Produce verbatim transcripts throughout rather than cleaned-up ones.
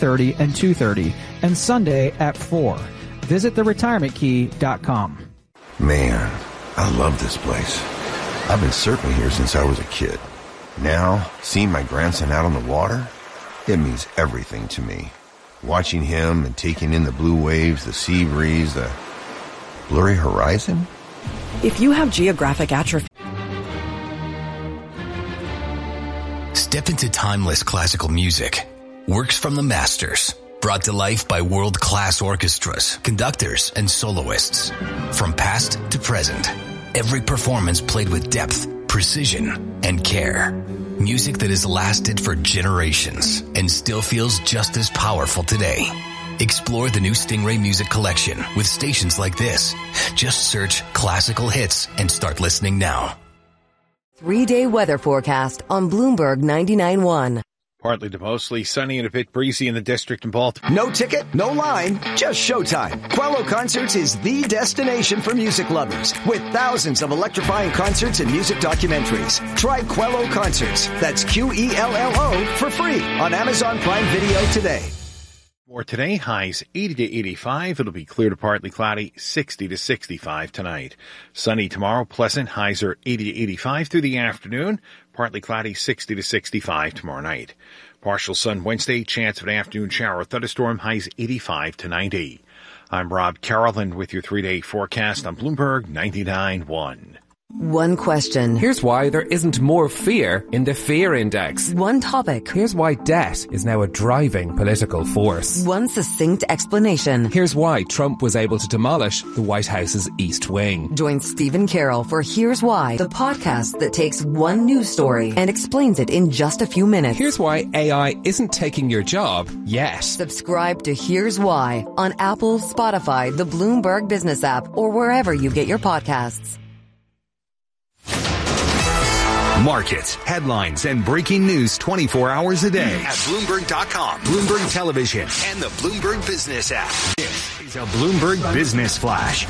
thirty and two thirty, and Sunday at four. Visit the retirement key dot com. Man, I love this place. I've been surfing here since I was a kid. Now, seeing my grandson out on the water, it means everything to me. Watching him and taking in the blue waves, the sea breeze, the blurry horizon. If you have geographic atrophy... Step into timeless classical music. Works from the masters. Brought to life by world-class orchestras, conductors, and soloists. From past to present, every performance played with depth, precision, and care. Music that has lasted for generations and still feels just as powerful today. Explore the new Stingray Music Collection with stations like this. Just search classical hits and start listening now. Three-day weather forecast on Bloomberg ninety-nine point one. Partly to mostly sunny and a bit breezy in the district in Baltimore. No ticket, no line, just showtime. Quello Concerts is the destination for music lovers with thousands of electrifying concerts and music documentaries. Try Quello Concerts. That's Q E L L O for free on Amazon Prime Video today. More today, highs eighty to eighty-five. It'll be clear to partly cloudy, sixty to sixty-five tonight. Sunny tomorrow, pleasant. Highs are eighty to eighty-five through the afternoon. Partly cloudy, sixty to sixty-five tomorrow night. Partial sun Wednesday, chance of an afternoon shower or thunderstorm, highs eighty-five to ninety. I'm Rob Carroll with your three-day forecast on Bloomberg ninety-nine point one. One question. Here's why there isn't more fear in the fear index. One topic. Here's why debt is now a driving political force. One succinct explanation. Here's why Trump was able to demolish the White House's East Wing. Join Stephen Carroll for Here's Why, the podcast that takes one news story and explains it in just a few minutes. Here's why A I isn't taking your job yet. Subscribe to Here's Why on Apple, Spotify, the Bloomberg Business app, or wherever you get your podcasts. Markets, headlines, and breaking news twenty-four hours a day at Bloomberg dot com, Bloomberg Television, and the Bloomberg Business app. This is a Bloomberg Business Flash.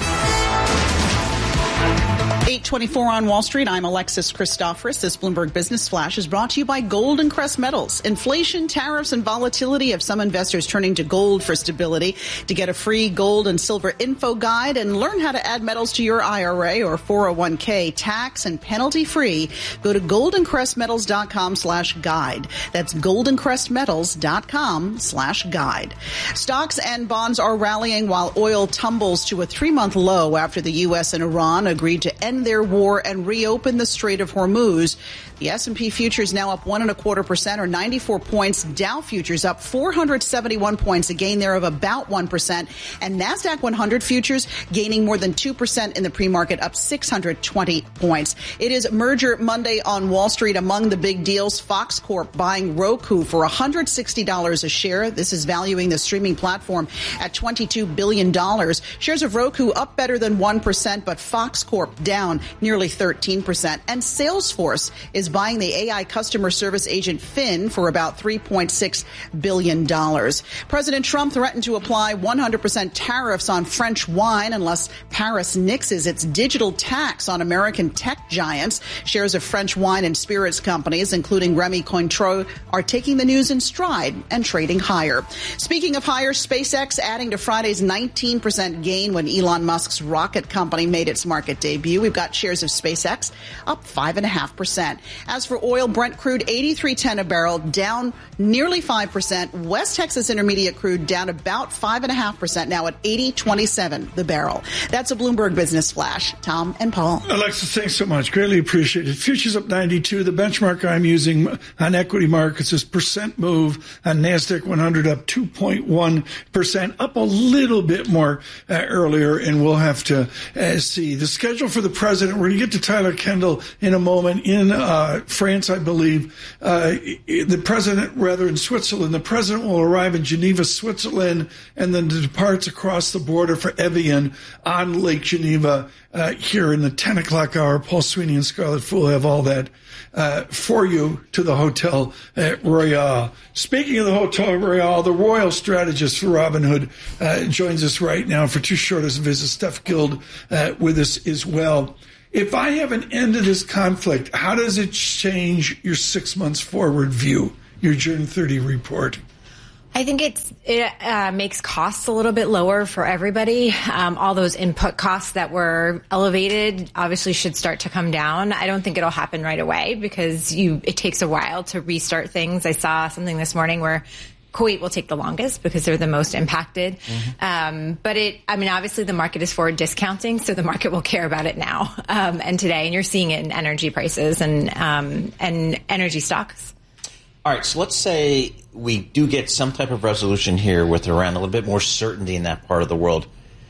eight twenty-four on Wall Street. I'm Alexis Christoforous. This Bloomberg Business Flash is brought to you by Golden Crest Metals. Inflation, tariffs, and volatility have some investors turning to gold for stability. To get a free gold and silver info guide and learn how to add metals to your I R A or four oh one k tax and penalty free, go to goldencrestmetals.com slash guide. That's goldencrestmetals.com slash guide. Stocks and bonds are rallying while oil tumbles to a three-month low after the U S and Iran agreed to end their war and reopen the Strait of Hormuz. The S and P futures now up one and a quarter percent or ninety-four points. Dow futures up four hundred seventy-one points, a gain there of about one percent. And NASDAQ one hundred futures gaining more than two percent in the pre-market, up six hundred twenty points. It is Merger Monday on Wall Street. Among the big deals, Fox Corp buying Roku for one hundred sixty dollars a share. This is valuing the streaming platform at twenty-two billion dollars. Shares of Roku up better than one percent, but Fox Corp down nearly thirteen percent. And Salesforce is buying the A I customer service agent Fin for about three point six billion dollars. President Trump threatened to apply one hundred percent tariffs on French wine unless Paris nixes its digital tax on American tech giants. Shares of French wine and spirits companies, including Remy Cointreau, are taking the news in stride and trading higher. Speaking of higher, SpaceX adding to Friday's nineteen percent gain when Elon Musk's rocket company made its market debut. We've got shares of SpaceX up five point five percent. As for oil, Brent crude eighty-three ten a barrel, down nearly five percent. West Texas Intermediate crude down about five point five percent, now at eighty twenty-seven the barrel. That's a Bloomberg Business Flash. Tom and Paul. Alexis, thanks so much. Greatly appreciated. Futures up ninety-two. The benchmark I'm using on equity markets is percent move on NASDAQ one hundred up two point one percent, up a little bit more uh, earlier, and we'll have to uh, see. The schedule for the president, we're going to get to Tyler Kendall in a moment in uh, France, I believe. Uh, the president, rather in Switzerland, the president will arrive in Geneva, Switzerland, and then departs across the border for Evian on Lake Geneva uh, here in the ten o'clock hour. Paul Sweeney and Scarlett Fool have all that uh, for you to the Hotel uh, Royale. Speaking of the Hotel Royale, the royal strategist for Robinhood uh, joins us right now for too short as a visit. Steph Guild uh, with us as well. If I have an end to this conflict, how does it change your six months forward view, your June thirtieth report? I think it's it uh, makes costs a little bit lower for everybody. Um, all those input costs that were elevated obviously should start to come down. I don't think it'll happen right away because you it takes a while to restart things. I saw something this morning where Kuwait will take the longest because they're the most impacted. Mm-hmm. Um, but it, I mean, obviously the market is forward discounting, so the market will care about it now um, and today. And you're seeing it in energy prices and um, and energy stocks. All right, so let's say we do get some type of resolution here with Iran, a little bit more certainty in that part of the world.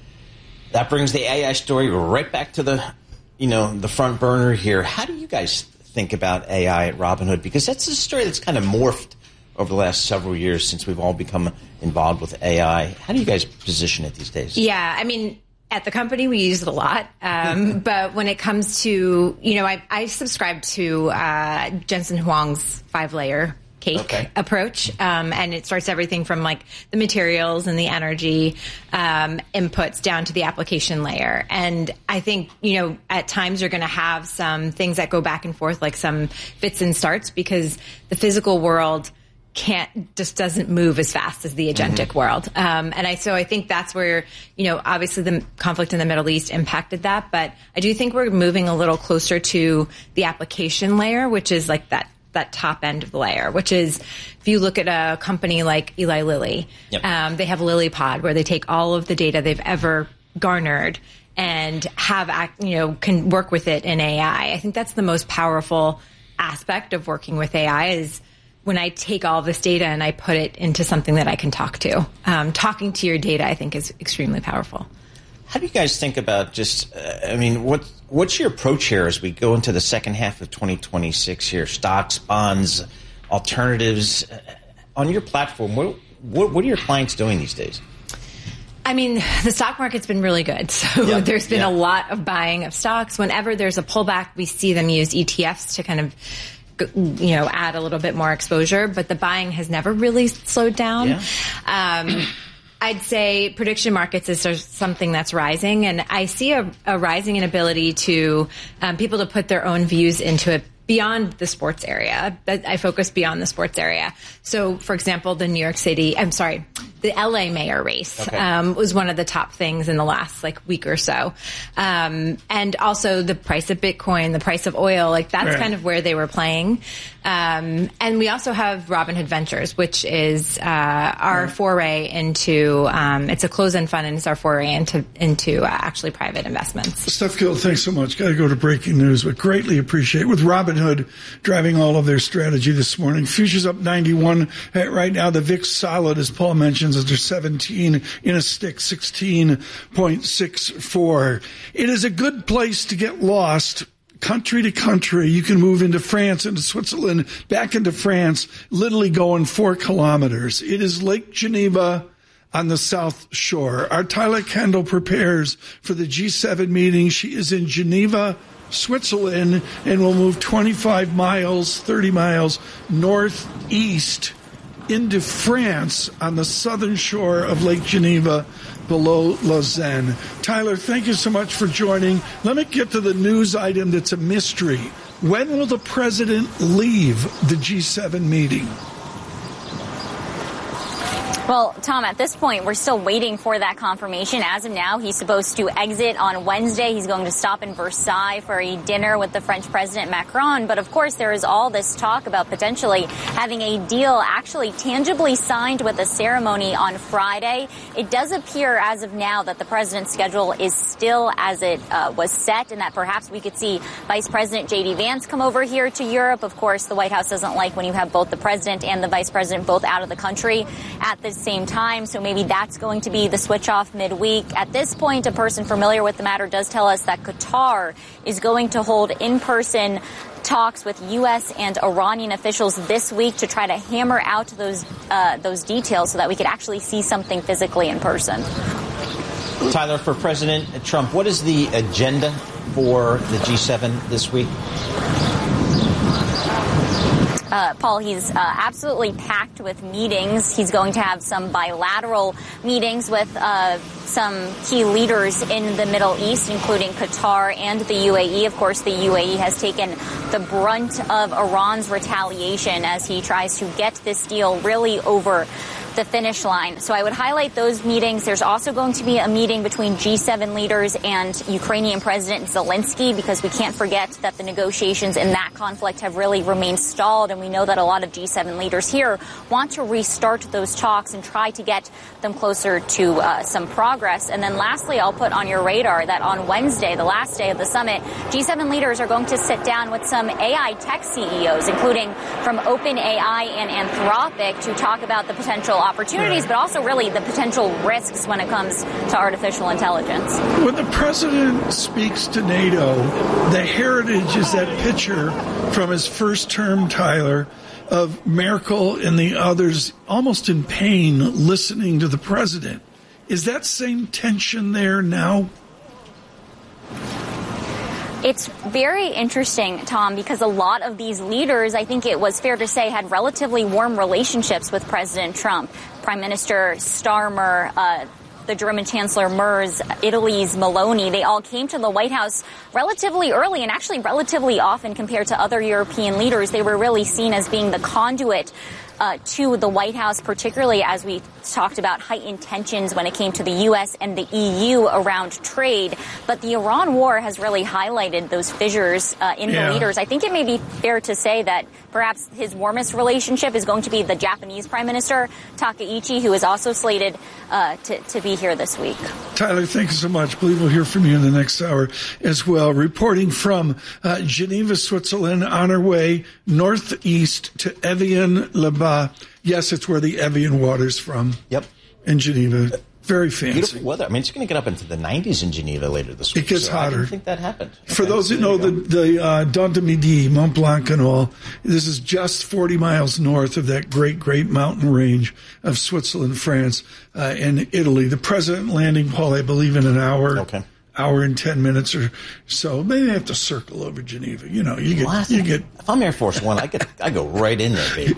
That brings the A I story right back to the, you know, the front burner here. How do you guys think about A I at Robinhood? Because that's a story that's kind of morphed over the last several years since we've all become involved with A I. How do you guys position it these days? Yeah, I mean, at the company, we use it a lot. Um, but when it comes to, you know, I, I subscribe to uh, Jensen Huang's five-layer cake okay. approach. Um, and it starts everything from like the materials and the energy um, inputs down to the application layer. And I think, you know, at times you're going to have some things that go back and forth, like some fits and starts, because the physical world can't just doesn't move as fast as the agentic mm-hmm. world. Um, and I so I think that's where, you know, obviously the conflict in the Middle East impacted that. But I do think we're moving a little closer to the application layer, which is like that that top end of the layer, which is if you look at a company like Eli Lilly, yep. um, they have LilyPod, where they take all of the data they've ever garnered and have, you know, can work with it in A I. I think that's the most powerful aspect of working with A I is when I take all of this data and I put it into something that I can talk to. Um, talking to your data, I think, is extremely powerful. How do you guys think about just, uh, I mean, what what's your approach here as we go into the second half of twenty twenty-six here? Stocks, bonds, alternatives. Uh, on your platform, what, what what are your clients doing these days? I mean, the stock market's been really good. So yep. there's been yep. a lot of buying of stocks. Whenever there's a pullback, we see them use E T Fs to kind of, you know, add a little bit more exposure. But the buying has never really slowed down. Yeah. Um, I'd say prediction markets is something that's rising, and I see a, a rising inability to um, people to put their own views into it beyond the sports area. I focus beyond the sports area. So, for example, the New York City, I'm sorry, the L A mayor race okay. um, was one of the top things in the last like week or so. Um, and also the price of Bitcoin, the price of oil, like that's right. kind of where they were playing. Um, and we also have Robinhood Ventures, which is uh, our right. foray into, um, it's a closed-end fund, and it's our foray into into uh, actually private investments. Steph Gill, thanks so much. Got to go to breaking news, but greatly appreciate with Robinhood driving all of their strategy this morning. Futures up ninety-one right now. The V I X solid, as Paul mentions, is seventeen in a stick, sixteen point six four. It is a good place to get lost. Country to country, you can move into France, into Switzerland, back into France, literally going four kilometers. It is Lake Geneva on the South Shore. Our Tyler Kendall prepares for the G seven meeting. She is in Geneva, Switzerland, and will move twenty-five miles, thirty miles northeast into France on the southern shore of Lake Geneva below Lausanne. Tyler, thank you so much for joining. Let me get to the news item that's a mystery. When will the president leave the G seven meeting? Well, Tom, at this point, we're still waiting for that confirmation. As of now, he's supposed to exit on Wednesday. He's going to stop in Versailles for a dinner with the French President Macron. But, of course, there is all this talk about potentially having a deal actually tangibly signed with a ceremony on Friday. It does appear as of now that the president's schedule is still as it uh, was set, and that perhaps we could see Vice President J D Vance come over here to Europe. Of course, the White House doesn't like when you have both the president and the vice president both out of the country at the same time, so maybe that's going to be the switch off midweek. At this point, a person familiar with the matter does tell us that Qatar is going to hold in-person talks with U S and Iranian officials this week to try to hammer out those uh, those details so that we could actually see something physically in person. Tyler, for President Trump, what is the agenda for the G seven this week? Uh, Paul, he's uh, absolutely packed with meetings. He's going to have some bilateral meetings with uh, some key leaders in the Middle East, including Qatar and the U A E. Of course, the U A E has taken the brunt of Iran's retaliation as he tries to get this deal really over the finish line. So I would highlight those meetings. There's also going to be a meeting between G seven leaders and Ukrainian President Zelensky, because we can't forget that the negotiations in that conflict have really remained stalled. And we know that a lot of G seven leaders here want to restart those talks and try to get them closer to uh, some progress. And then lastly, I'll put on your radar that on Wednesday, the last day of the summit, G seven leaders are going to sit down with some A I tech C E Os, including from OpenAI and Anthropic, to talk about the potential opportunities, but also really the potential risks when it comes to artificial intelligence. When the president speaks to NATO, the heritage is that picture from his first term, Tyler, of Merkel and the others almost in pain listening to the president. Is that same tension there now? It's very interesting, Tom, because a lot of these leaders, I think it was fair to say, had relatively warm relationships with President Trump. Prime Minister Starmer, uh, the German Chancellor Merz, Italy's Meloni, they all came to the White House relatively early, and actually relatively often compared to other European leaders. They were really seen as being the conduit Uh, to the White House, particularly as we talked about heightened tensions when it came to the U S and the E U around trade. But the Iran war has really highlighted those fissures uh, in yeah. the leaders. I think it may be fair to say that perhaps his warmest relationship is going to be the Japanese Prime Minister, Takaichi, who is also slated uh, to, to be here this week. Tyler, thank you so much. I believe we'll hear from you in the next hour as well. Reporting from uh, Geneva, Switzerland, on our way northeast to Evian-le-Bac. Yes, it's where the Evian water's from. Yep. In Geneva. Very fancy. Beautiful weather. I mean, it's going to get up into the nineties in Geneva later this week. It gets so hotter. I didn't think that happened. For okay, those so who know the, the uh, Dent du Midi, Mont Blanc and all, this is just forty miles north of that great, great mountain range of Switzerland, France, uh, and Italy. The president landing, Paul, I believe, in an hour. Okay. Hour and ten minutes or so. Maybe I have to circle over Geneva. You know, you get, well, you get. If I'm Air Force One, I get, I go right in there, baby.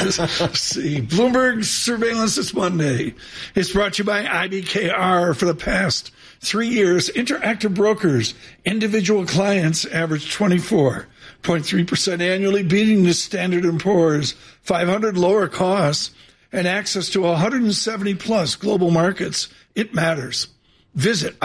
See, Bloomberg Surveillance this Monday. It's brought to you by I B K R. For the past three years, Interactive Brokers, individual clients average twenty-four point three percent annually, beating the Standard and Poor's five hundred lower costs and access to one hundred seventy plus global markets. It matters. Visit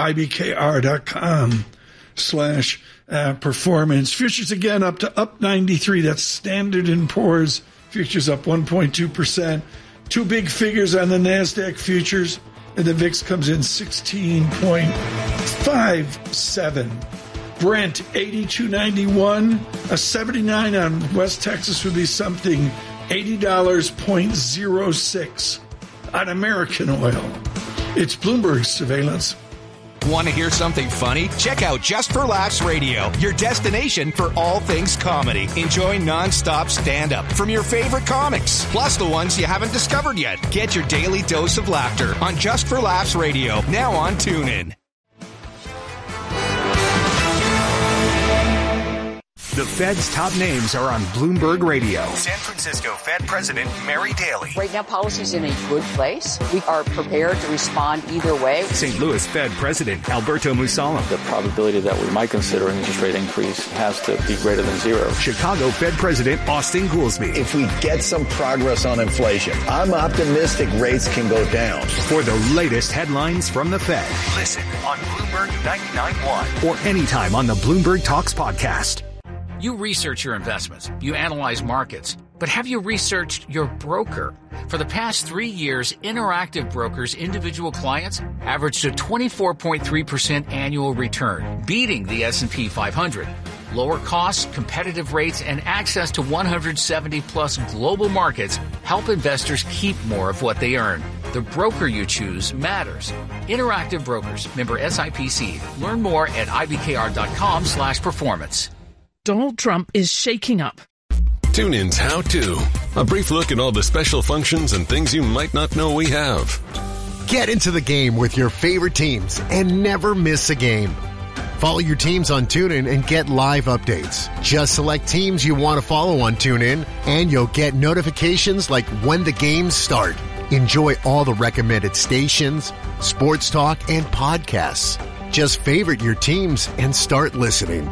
ibkr.com slash uh, performance. Futures again up to up ninety-three. That's Standard and Poor's. Futures up one point two percent. Two big figures on the NASDAQ futures. And the V I X comes in sixteen point five seven. Brent, eighty-two ninety-one. A seventy-nine on West Texas would be something. eighty dollars point zero six on American oil. It's Bloomberg Surveillance. Want to hear something funny? Check out Just for Laughs Radio, your destination for all things comedy. Enjoy nonstop stand-up from your favorite comics, plus the ones you haven't discovered yet. Get your daily dose of laughter on Just for Laughs Radio, now on TuneIn. The Fed's top names are on Bloomberg Radio. San Francisco Fed President Mary Daly. Right now, policy's in a good place. We are prepared to respond either way. Saint Louis Fed President Alberto Musalem. The probability that we might consider an interest rate increase has to be greater than zero. Chicago Fed President Austin Goolsbee. If we get some progress on inflation, I'm optimistic rates can go down. For the latest headlines from the Fed, listen on Bloomberg ninety-nine point one or anytime on the Bloomberg Talks podcast. You research your investments, you analyze markets, but have you researched your broker? For the past three years, Interactive Brokers' individual clients averaged a twenty-four point three percent annual return, beating the S and P five hundred. Lower costs, competitive rates, and access to one hundred seventy plus global markets help investors keep more of what they earn. The broker you choose matters. Interactive Brokers, member S I P C. Learn more at ibkr.com slash performance. Donald Trump is shaking up. TuneIn's How To. A brief look at all the special functions and things you might not know we have. Get into the game with your favorite teams and never miss a game. Follow your teams on TuneIn and get live updates. Just select teams you want to follow on TuneIn, and you'll get notifications like when the games start. Enjoy all the recommended stations, sports talk, and podcasts. Just favorite your teams and start listening.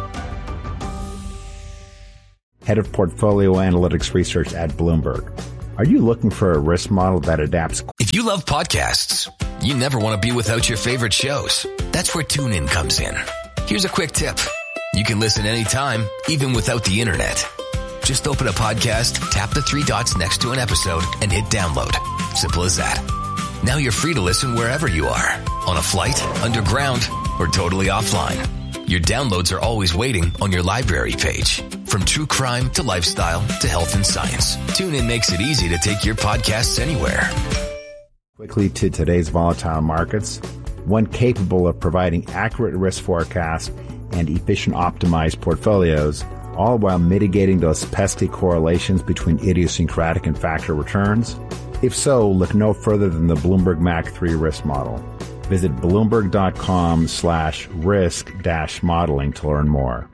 Head of Portfolio Analytics Research at Bloomberg. Are you looking for a risk model that adapts? If you love podcasts, you never want to be without your favorite shows. That's where TuneIn comes in. Here's a quick tip. You can listen anytime, even without the internet. Just open a podcast, tap the three dots next to an episode, and hit download. Simple as that. Now you're free to listen wherever you are. On a flight, underground, or totally offline. Your downloads are always waiting on your library page. From true crime to lifestyle to health and science, TuneIn makes it easy to take your podcasts anywhere. Quickly to today's volatile markets, one capable of providing accurate risk forecasts and efficient optimized portfolios, all while mitigating those pesky correlations between idiosyncratic and factor returns? If so, look no further than the Bloomberg M A C three risk model. Visit Bloomberg.com slash risk dash modeling to learn more.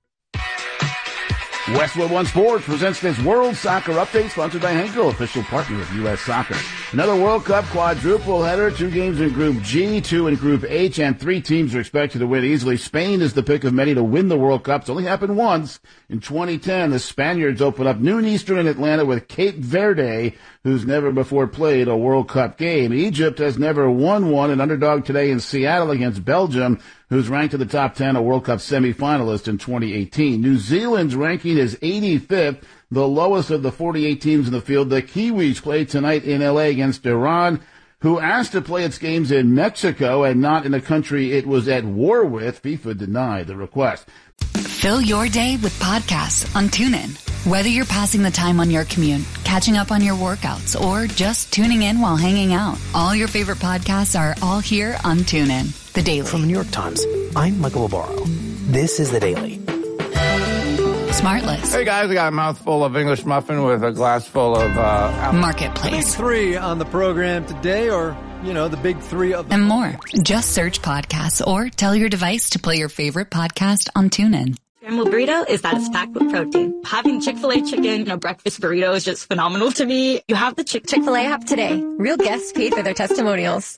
Westwood One Sports presents this World Soccer Update, sponsored by Henkel, official partner of U S Soccer. Another World Cup quadruple header, two games in Group G, two in Group H, and three teams are expected to win easily. Spain is the pick of many to win the World Cup. It's only happened once. In twenty ten, the Spaniards open up noon Eastern in Atlanta with Cape Verde, who's never before played a World Cup game. Egypt has never won one, an underdog today in Seattle against Belgium, who's ranked in the top ten, a World Cup semifinalist in twenty eighteen. New Zealand's ranking is eighty-fifth, the lowest of the forty-eight teams in the field. The Kiwis play tonight in L A against Iran, who asked to play its games in Mexico and not in a country it was at war with. FIFA denied the request. Fill your day with podcasts on TuneIn. Whether you're passing the time on your commute, catching up on your workouts, or just tuning in while hanging out, all your favorite podcasts are all here on TuneIn. The Daily. From the New York Times, I'm Michael Barbaro. This is The Daily. Smartless. Hey guys, I got a mouthful of English muffin with a glass full of uh, Marketplace. Big three on the program today, or, you know, the big three of the and more. Just search podcasts or tell your device to play your favorite podcast on TuneIn. Scrambled burrito is that it's packed with protein. Having Chick-fil-A chicken in a breakfast burrito is just phenomenal to me. You have the Chick- Chick-fil-A app today. Real guests paid for their testimonials.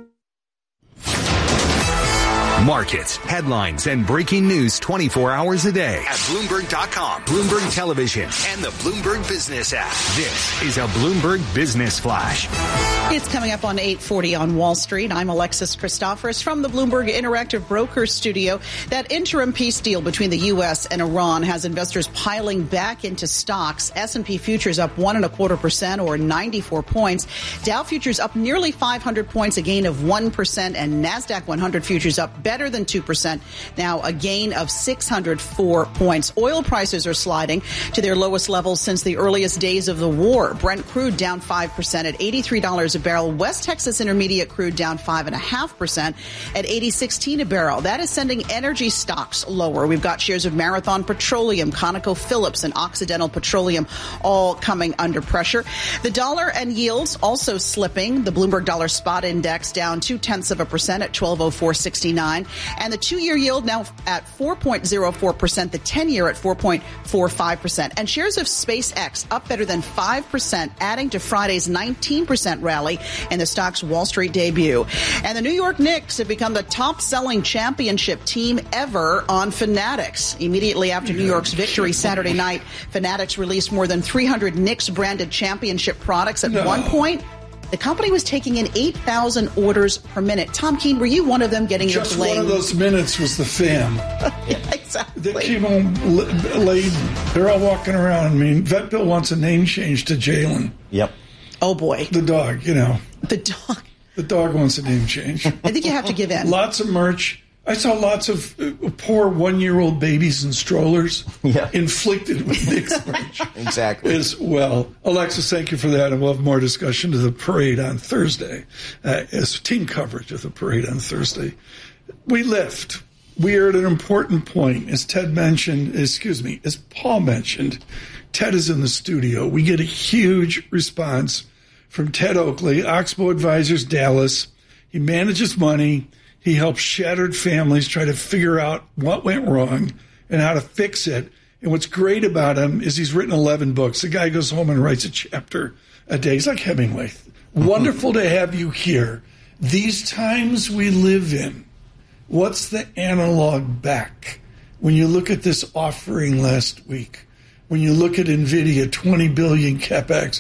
Markets, headlines, and breaking news twenty-four hours a day at Bloomberg dot com, Bloomberg Television, and the Bloomberg Business app. This is a Bloomberg Business Flash. It's coming up on eight forty on Wall Street. I'm Alexis Christoforous from the Bloomberg Interactive Brokers Studio. That interim peace deal between the U S and Iran has investors piling back into stocks. S and P futures up one and a quarter percent, or ninety-four points. Dow futures up nearly five hundred points, a gain of one percent, and NASDAQ one hundred futures up better than two percent, now a gain of six hundred four points. Oil prices are sliding to their lowest levels since the earliest days of the war. Brent crude down five percent at eighty-three dollars a barrel. West Texas Intermediate crude down five point five percent at eighty sixteen a barrel. That is sending energy stocks lower. We've got shares of Marathon Petroleum, ConocoPhillips, and Occidental Petroleum all coming under pressure. The dollar and yields also slipping. The Bloomberg Dollar Spot Index down two-tenths of a percent at twelve oh four sixty-nine. And the two-year yield now at four point oh four percent, the ten-year at four point four five percent. And shares of SpaceX up better than five percent, adding to Friday's nineteen percent rally in the stock's Wall Street debut. And the New York Knicks have become the top-selling championship team ever on Fanatics. Immediately after New York's victory Saturday night, Fanatics released more than three hundred Knicks-branded championship products. At no. one point, the company was taking in eight thousand orders per minute. Tom Keene, were you one of them getting Just your blame? Just one of those minutes was the fam. Yeah, exactly. They came home laden. They're all walking around. I mean, Vet Bill wants a name change to Jalen. Yep. Oh, boy. The dog, you know. The dog. The dog wants a name change. I think you have to give in. Lots of merch. I saw lots of uh, poor one-year-old babies in strollers yeah. inflicted with Knicks merch. Exactly. As well. Alexis, thank you for that. And we'll have more discussion to the parade on Thursday, uh, as team coverage of the parade on Thursday. We lift. We are at an important point. As Ted mentioned, excuse me, as Paul mentioned, Ted is in the studio. We get a huge response from Ted Oakley, Oxbow Advisors Dallas. He manages money. He helps shattered families try to figure out what went wrong and how to fix it. And what's great about him is he's written eleven books. The guy goes home and writes a chapter a day. He's like Hemingway. Wonderful to have you here. These times we live in, what's the analog back? When you look at this offering last week, when you look at NVIDIA, twenty billion capex,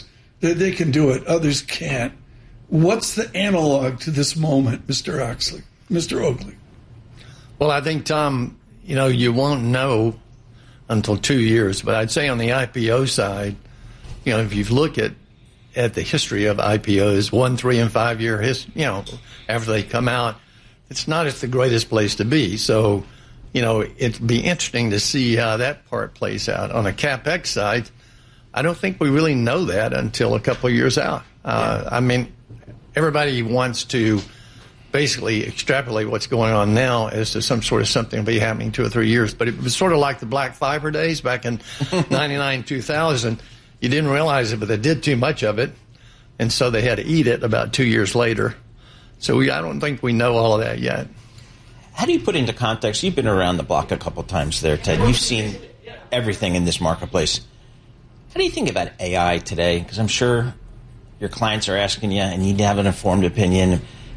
They, they can do it. Others can't. What's the analog to this moment, Mister Oxley, Mister Oakley? Well, I think, Tom, you know, you won't know until two years. But I'd say on the I P O side, you know, if you look at at the history of I P Os, one, three, and five year his, you know, after they come out, it's not it's the greatest place to be. So, you know, it'd be interesting to see how that part plays out. On the CapEx side, I don't think we really know that until a couple of years out. Uh, I mean, everybody wants to basically extrapolate what's going on now as to some sort of something will be happening two or three years. But it was sort of like the black fiber days back in ninety-nine, two thousand. You didn't realize it, but they did too much of it, and so they had to eat it about two years later. So we, I don't think we know all of that yet. How do you put into context? You've been around the block a couple times there, Ted. You've seen everything in this marketplace. How do you think about A I today? Because I'm sure your clients are asking you, and you have an informed opinion.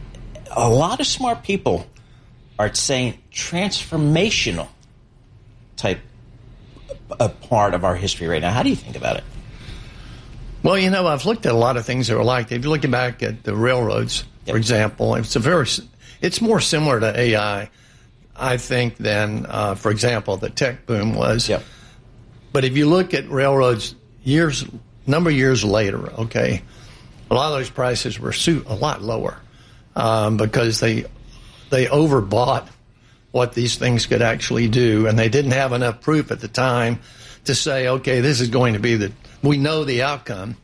A lot of smart people are saying transformational type a part of our history right now. How do you think about it? Well, you know, I've looked at a lot of things that are like, if you're looking back at the railroads, yep. for example, it's a very, it's more similar to A I, I think, than, uh, for example, the tech boom was. Yep. But if you look at railroads years, number of years later, okay, a lot of those prices were a lot lower um, because they they overbought what these things could actually do, and they didn't have enough proof at the time to say, okay, this is going to be the, we know the outcome.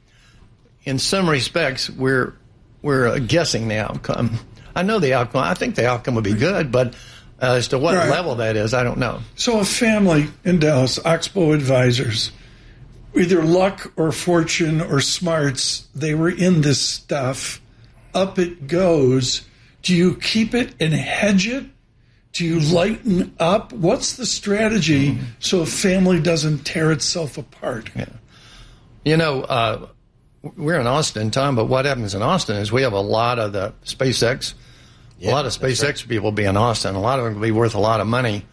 In some respects, we're we're guessing the outcome. I know the outcome. I think the outcome would be good, but uh, as to what right. level that is, I don't know. So a family in Dallas, Oxbow Advisors, either luck or fortune or smarts, they were in this stuff. Up it goes. Do you keep it and hedge it? Do you lighten up? What's the strategy mm-hmm. so a family doesn't tear itself apart? Yeah. You know, uh, we're in Austin, Tom, but what happens in Austin is we have a lot of the SpaceX. Yeah, a lot of SpaceX right. people will be in Austin. A lot of them will be worth a lot of money.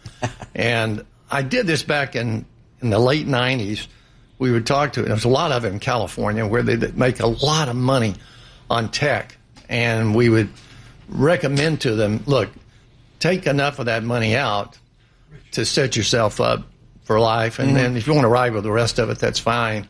And I did this back in, in the late nineties. We would talk to, there's a lot of it in California where they make a lot of money on tech. And we would recommend to them, look, take enough of that money out to set yourself up for life. And mm-hmm. then if you want to ride with the rest of it, that's fine.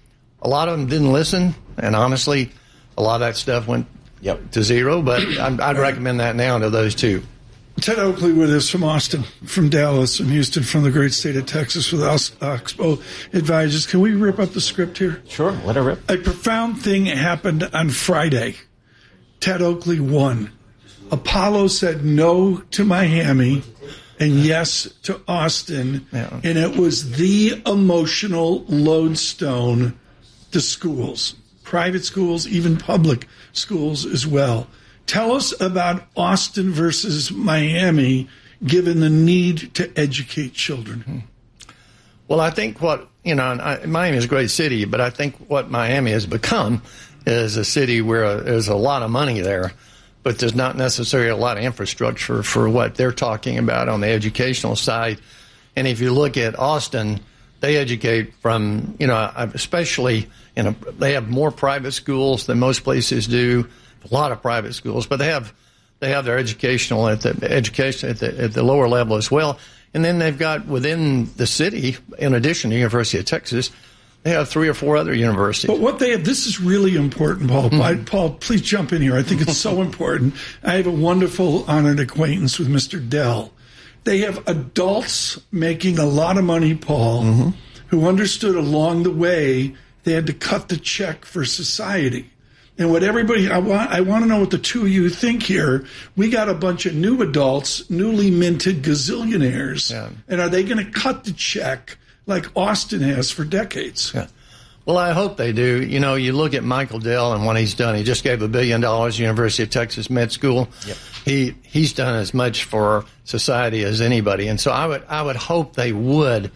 A lot of them didn't listen. And honestly, a lot of that stuff went yep. to zero. But I'd, I'd recommend that now to those two. Ted Oakley with us from Austin, from Dallas, from Houston, from the great state of Texas with Oxbow Advisors. Can we rip up the script here? Sure, let her rip. A profound thing happened on Friday. Ted Oakley won. Apollo said no to Miami and yes to Austin, yeah. and it was the emotional lodestone to schools, private schools, even public schools as well. Tell us about Austin versus Miami, given the need to educate children. Well, I think what, you know, I, Miami is a great city, but I think what Miami has become is a city where there's a lot of money there, but there's not necessarily a lot of infrastructure for what they're talking about on the educational side. And if you look at Austin, they educate from, you know, especially, in a, they have more private schools than most places do. A lot of private schools, but they have they have their educational at the education at the at the lower level as well. And then they've got within the city, in addition to the University of Texas, they have three or four other universities. But what they have, this is really important, Paul. Mm-hmm. I, Paul, please jump in here. I think it's so important. I have a wonderful, honored acquaintance with Mister Dell. They have adults making a lot of money, Paul, mm-hmm. who understood along the way they had to cut the check for society. And what everybody, I want, I want to know what the two of you think here. We got a bunch of new adults, newly minted gazillionaires. Yeah. And are they going to cut the check like Austin has for decades? Yeah. Well, I hope they do. You know, you look at Michael Dell and what he's done. He just gave a billion dollars to University of Texas Med School. Yep. He he's done as much for society as anybody. And so I would I would hope they would.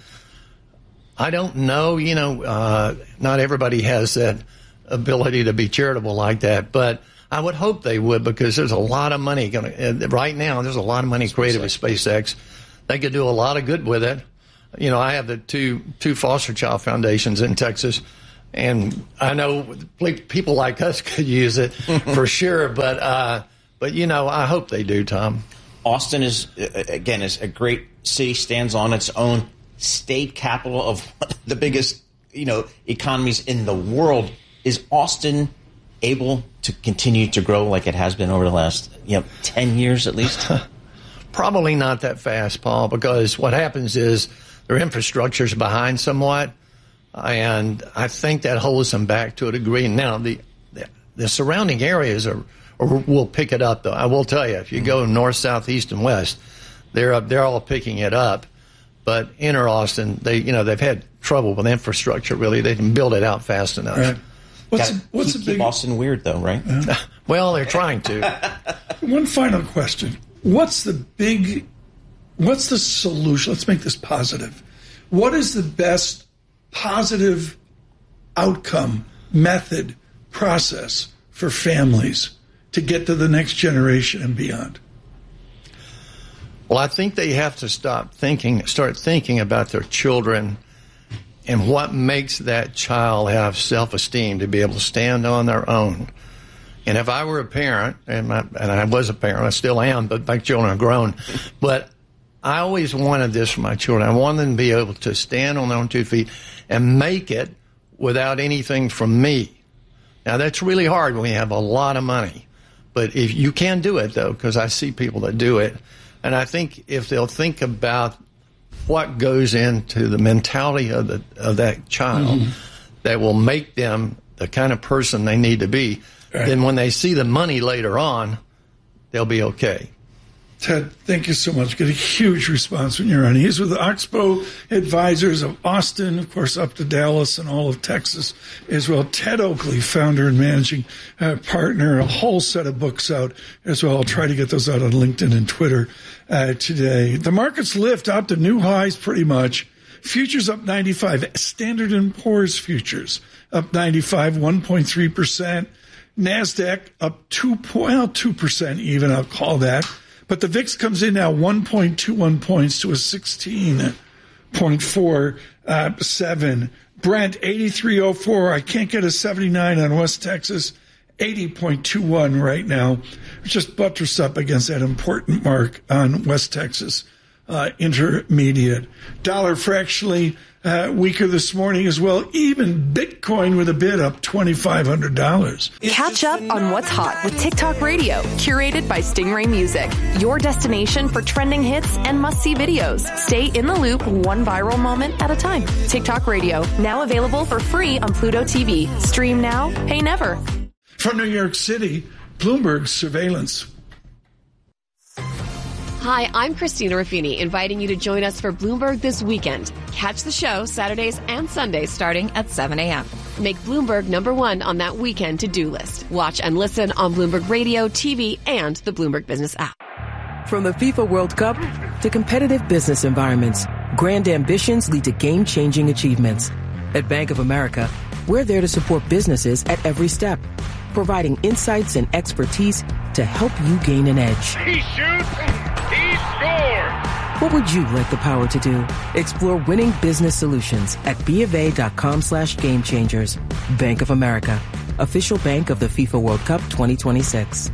I don't know. You know, uh, not everybody has that ability to be charitable like that, but I would hope they would, because there's a lot of money going to, right now, there's a lot of money created with SpaceX. They could do a lot of good with it. You know, I have the two two foster child foundations in Texas. And I know people like us could use it for sure, but, uh, but you know, I hope they do, Tom. Austin is, again, is a great city, stands on its own state capital of one of the biggest, you know, economies in the world. Is Austin able to continue to grow like it has been over the last, you know, ten years at least? Probably not that fast, Paul, because what happens is their infrastructure is behind somewhat, and I think that holds them back to a degree. Now, the the, the surrounding areas are, are will pick it up, though. I will tell you, if you mm-hmm. go north, south, east, and west, they're they're all picking it up. But inner Austin, they you know they've had trouble with infrastructure. Really, they didn't build it out fast enough. Right. What's Gotta a, what's keep, a big keep Austin weird though, right? Yeah. Well, they're trying to. One final question: What's the big? What's the solution? Let's make this positive. What is the best positive outcome, method, process for families to get to the next generation and beyond? Well, I think they have to stop thinking, start thinking about their children and what makes that child have self-esteem to be able to stand on their own. And if I were a parent, and, my, and I was a parent, I still am, but my children are grown, but I always wanted this for my children. I wanted them to be able to stand on their own two feet and make it without anything from me. Now, that's really hard when we have a lot of money. But if you can do it, though, because I see people that do it. And I think if they'll think about what goes into the mentality of the of that child mm-hmm. that will make them the kind of person they need to be, right. then when they see the money later on, they'll be okay. Ted, thank you so much. Get a huge response when you're on. He's with the Oxbow Advisors of Austin, of course, up to Dallas and all of Texas as well. Ted Oakley, founder and managing uh, partner, a whole set of books out as well. I'll try to get those out on LinkedIn and Twitter uh, today. The markets lift out to new highs pretty much. Futures up ninety-five. Standard and Poor's futures up ninety-five, one point three percent. NASDAQ up two, well, two percent even, I'll call that. But the V I X comes in now one point two one points to a sixteen point four seven. Brent, eighty-three oh four. I can't get a seventy-nine on West Texas. eighty point two one right now. Just buttress up against that important mark on West Texas uh, intermediate. Dollar fractionally uh, weaker this morning as well. Even Bitcoin with a bid up twenty-five hundred dollars. Catch up on what's hot with TikTok Radio, curated by Stingray Music. Your destination for trending hits and must-see videos. Stay in the loop, one viral moment at a time. TikTok Radio, now available for free on Pluto T V. Stream now, pay never. From New York City, Bloomberg Surveillance. Hi, I'm Christina Ruffini, inviting you to join us for Bloomberg This Weekend. Catch the show Saturdays and Sundays starting at seven a.m. Make Bloomberg number one on that weekend to-do list. Watch and listen on Bloomberg Radio, T V, and the Bloomberg Business app. From the FIFA World Cup to competitive business environments, grand ambitions lead to game-changing achievements. At Bank of America, we're there to support businesses at every step, providing insights and expertise to help you gain an edge. He shoots, he scores! What would you like the power to do? Explore winning business solutions at BofA.com slash game changers. Bank of America, official bank of the FIFA World Cup twenty twenty-six.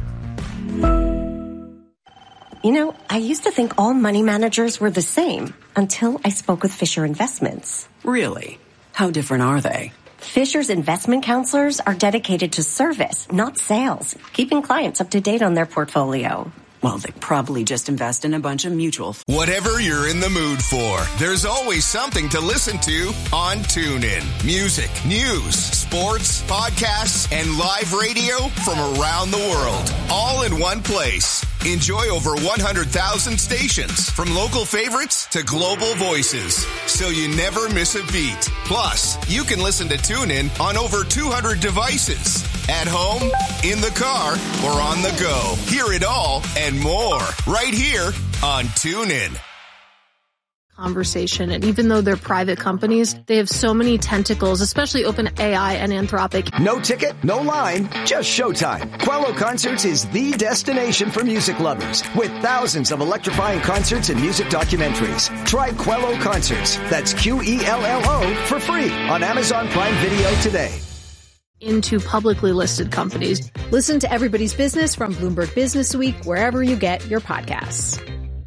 You know, I used to think all money managers were the same until I spoke with Fisher Investments. Really? How different are they? Fisher's investment counselors are dedicated to service, not sales, keeping clients up to date on their portfolio. Well, they probably just invest in a bunch of mutual funds. Whatever you're in the mood for, there's always something to listen to on TuneIn. Music, news, sports, podcasts, and live radio from around the world, all in one place. Enjoy over one hundred thousand stations, from local favorites to global voices, so you never miss a beat. Plus, you can listen to TuneIn on over two hundred devices, at home, in the car, or on the go. Hear it all and more right here on TuneIn. conversation. And even though they're private companies, they have so many tentacles, especially OpenAI and Anthropic. No ticket, no line, just showtime. Quello Concerts is the destination for music lovers with thousands of electrifying concerts and music documentaries. Try Quello Concerts. That's Q E L L O for free on Amazon Prime Video today. Into publicly listed companies. Listen to Everybody's Business from Bloomberg Business Week, wherever you get your podcasts.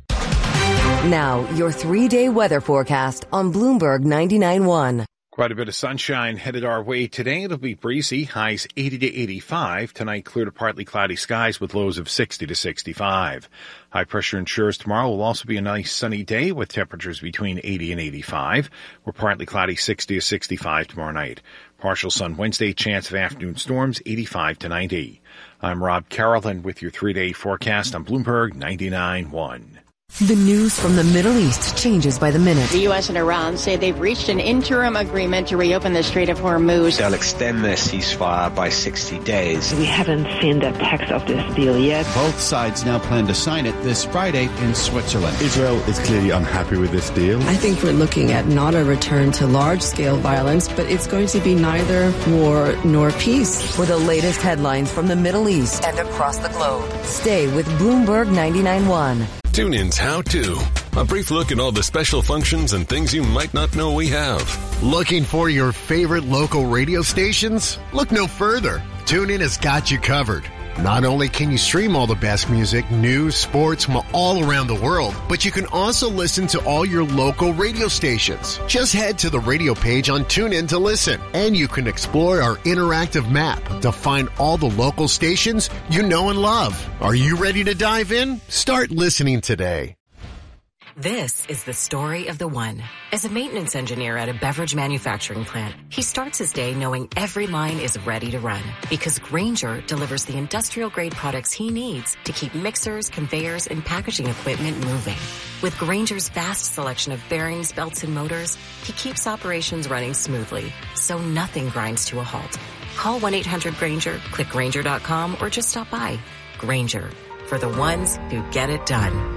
Now, your three-day weather forecast on Bloomberg ninety-nine point one. Quite a bit of sunshine headed our way today. It'll be breezy, highs eighty to eighty-five. Tonight, clear to partly cloudy skies with lows of sixty to sixty-five. High pressure ensures tomorrow will also be a nice sunny day with temperatures between eighty and eighty-five. We're partly cloudy, sixty to sixty-five tomorrow night. Partial sun Wednesday, chance of afternoon storms, eighty-five to ninety. I'm Rob Carrollton with your three-day forecast on Bloomberg ninety-nine point one. The news from the Middle East changes by the minute. The U S and Iran say they've reached an interim agreement to reopen the Strait of Hormuz. They'll extend their ceasefire by sixty days. We haven't seen the text of this deal yet. Both sides now plan to sign it this Friday in Switzerland. Israel is clearly unhappy with this deal. I think we're looking at not a return to large-scale violence, but it's going to be neither war nor peace. For the latest headlines from the Middle East and across the globe, stay with Bloomberg ninety-nine point one. TuneIn's How To. A brief look at all the special functions and things you might not know we have. Looking for your favorite local radio stations? Look no further. TuneIn has got you covered. Not only can you stream all the best music, news, sports from all around the world, but you can also listen to all your local radio stations. Just head to the radio page on TuneIn to listen, and you can explore our interactive map to find all the local stations you know and love. Are you ready to dive in? Start listening today. This is the story of the one. As a maintenance engineer at a beverage manufacturing plant, he starts his day knowing every line is ready to run because Grainger delivers the industrial-grade products he needs to keep mixers, conveyors, and packaging equipment moving. With Grainger's vast selection of bearings, belts, and motors, he keeps operations running smoothly, so nothing grinds to a halt. Call one eight hundred Grainger, click Grainger dot com, or just stop by. Grainger, for the ones who get it done.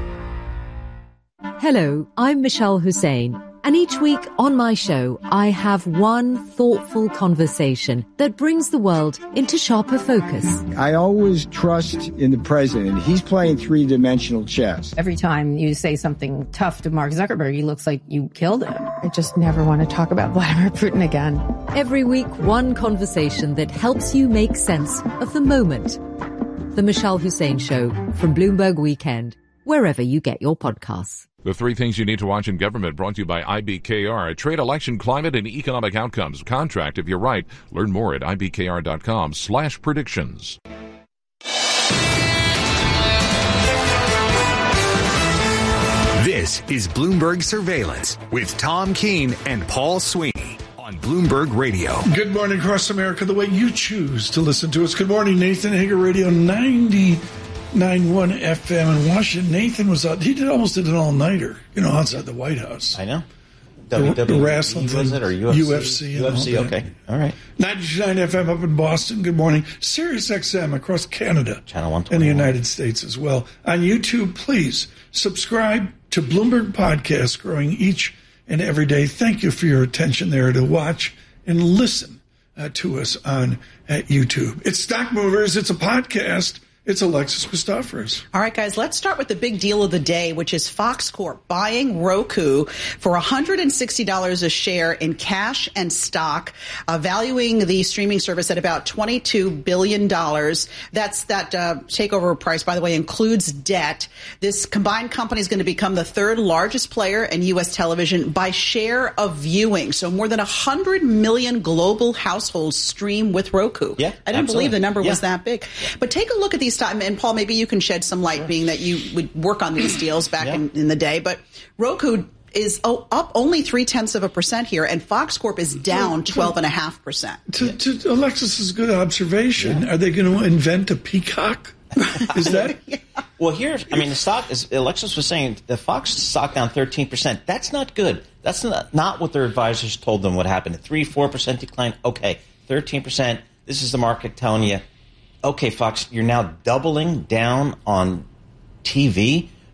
Hello, I'm Michelle Hussein, and each week on my show, I have one thoughtful conversation that brings the world into sharper focus. I always trust in the president. He's playing three-dimensional chess. Every time you say something tough to Mark Zuckerberg, he looks like you killed him. I just never want to talk about Vladimir Putin again. Every week, one conversation that helps you make sense of the moment. The Michelle Hussein Show from Bloomberg Weekend, wherever you get your podcasts. The three things you need to watch in government brought to you by I B K R. Trade, election, climate, and economic outcomes. Contract if you're right. Learn more at I B K R dot com slash predictions. This is Bloomberg Surveillance with Tom Keene and Paul Sweeney on Bloomberg Radio. Good morning across America, the way you choose to listen to us. Good morning, Nathan Hager, Radio ninety-nine point one F M in Washington. Nathan was out. He did almost did an all-nighter, you know, outside the White House. I know. The, W W E, the wrestling was it, or U F C? U F C. U F C, okay. All right. ninety-nine F M up in Boston. Good morning. Sirius X M across Canada. Channel one twenty-one. And the United States as well. On YouTube, please subscribe to Bloomberg Podcast, growing each and every day. Thank you for your attention there to watch and listen uh, to us on at YouTube. It's Stock Movers. It's a podcast. It's Alexis Christoforous. All right, guys, let's start with the big deal of the day, which is Fox Corp buying Roku for one hundred sixty dollars a share in cash and stock, uh, valuing the streaming service at about twenty-two billion dollars. That's that uh, takeover price, by the way, includes debt. This combined company is going to become the third largest player in U S television by share of viewing. So more than one hundred million global households stream with Roku. Yeah, I didn't absolutely. believe the number yeah. was that big. But take a look at these time, and Paul, maybe you can shed some light, being that you would work on these deals back yeah. in, in the day. But Roku is oh, up only three tenths of a percent here, and Fox Corp is down twelve and a half percent. To, to Alexis's good observation, yeah. are they going to invent a peacock? Is that? yeah. Well, here's, I mean, the stock, as Alexis was saying, the Fox stock down thirteen percent. That's not good. That's not, not what their advisors told them would happen. A three, four percent decline. Okay, thirteen percent. This is the market telling you, okay, Fox, you're now doubling down on T V.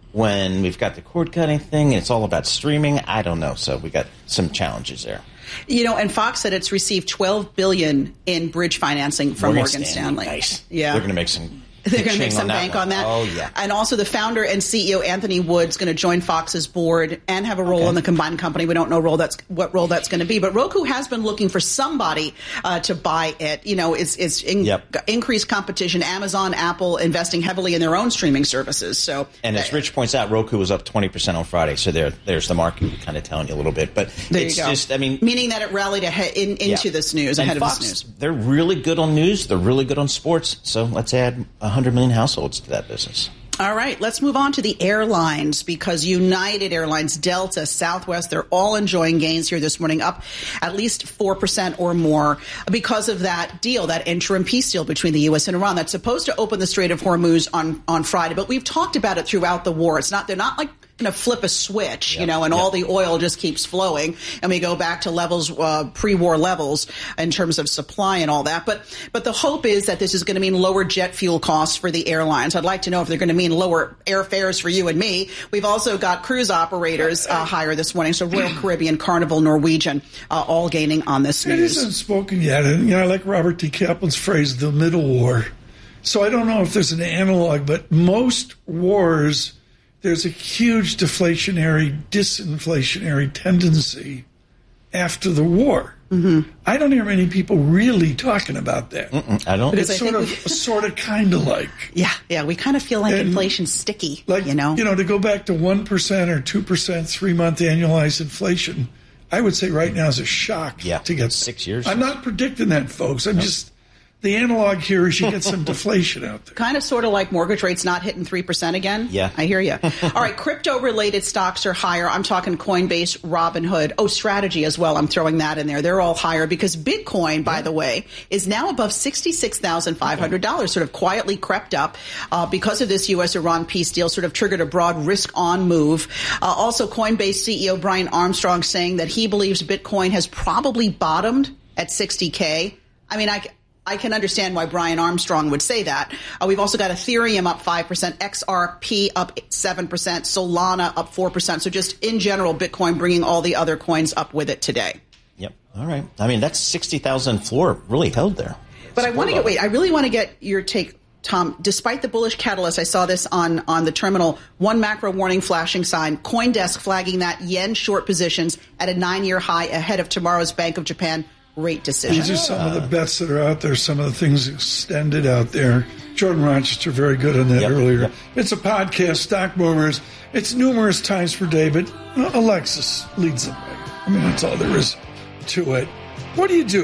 when we've got the cord cutting thing and it's all about streaming? I don't know. So we got some challenges there. You know, and Fox said it's received twelve billion dollars in bridge financing from Morgan, Morgan Stanley. Stanley. Nice. Yeah. They're going to make some They're going to make on some that bank one. on that. Oh, yeah. And also the founder and C E O, Anthony Wood's going to join Fox's board and have a role Okay. in the combined company. We don't know role that's what role that's going to be. But Roku has been looking for somebody uh, to buy it. You know, it's, it's in, Yep. increased competition. Amazon, Apple investing heavily in their own streaming services. So, And as Rich points out, Roku was up twenty percent on Friday. So there, there's the market kind of telling you a little bit. But there it's you go. just, I mean. Meaning that it rallied ahead in, into Yeah. this news, And ahead Fox, of this news. They're really good on news. They're really good on sports. So let's add one hundred million households to that business. All right, let's move on to the airlines because United Airlines, Delta, Southwest, they're all enjoying gains here this morning, up at least four percent or more because of that deal, that interim peace deal between the U S and Iran that's supposed to open the Strait of Hormuz on, on Friday. But we've talked about it throughout the war. It's not, they're not like going to flip a switch, Yep. you know, and Yep. all the oil just keeps flowing. And we go back to levels, uh, pre-war levels in terms of supply and all that. But, but the hope is that this is going to mean lower jet fuel costs for the airlines. I'd like to know if they're going to mean lower airfares for you and me. We've also got cruise operators uh, higher this morning. So Royal Caribbean, Carnival, Norwegian, uh, all gaining on this It news. isn't spoken yet. And, you know, I like Robert D. Kaplan's phrase, the middle war. So I don't know if there's an analog, but most wars, there's a huge deflationary, disinflationary tendency after the war. Mm-hmm. I don't hear many people really talking about that. Mm-mm, I don't. It's I sort of, we, sort of, kind of like. Yeah, yeah. We kind of feel like and inflation's sticky, like, you know. You know, to go back to one percent or two percent three-month annualized inflation, I would say right now is a shock Yeah, to get six years. I'm not predicting that, folks. I'm just, the analog here is you get some deflation out there. Kind of sort of like mortgage rates not hitting three percent again. Yeah. I hear you. All right, crypto-related stocks are higher. I'm talking Coinbase, Robinhood. Oh, Strategy as well. I'm throwing that in there. They're all higher because Bitcoin, by the way, is now above sixty-six thousand five hundred dollars, sort of quietly crept up uh, because of this U S-Iran peace deal, sort of triggered a broad risk-on move. Uh, also, Coinbase C E O Brian Armstrong saying that he believes Bitcoin has probably bottomed at sixty K. I mean, I... I can understand why Brian Armstrong would say that. Uh, we've also got Ethereum up five percent, X R P up seven percent, Solana up four percent. So just in general, Bitcoin bringing all the other coins up with it today. Yep. All right. I mean, that's sixty thousand floor really held there. But I want to get, wait, I really want to get your take, Tom. Despite the bullish catalyst, I saw this on, on the terminal, one macro warning flashing sign, CoinDesk flagging that yen short positions at a nine-year high ahead of tomorrow's Bank of Japan rate decision. These are some of the bets that are out there, some of the things extended out there. Jordan Rochester, very good on that Yep, earlier. yep. It's a podcast, Stock Movers. It's numerous times per day, but Alexis leads the way. I mean, that's all there is to it. What do you do?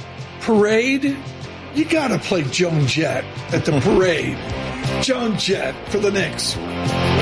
Parade? You got to play Joan Jett at the parade. Joan Jett for the Knicks.